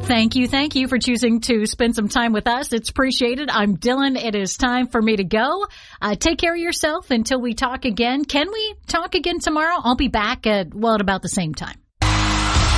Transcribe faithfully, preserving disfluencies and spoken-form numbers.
Thank you. Thank you for choosing to spend some time with us. It's appreciated. I'm Dylan. It is time for me to go. Uh, take care of yourself until we talk again. Can we talk again tomorrow? I'll be back at, well, at about the same time.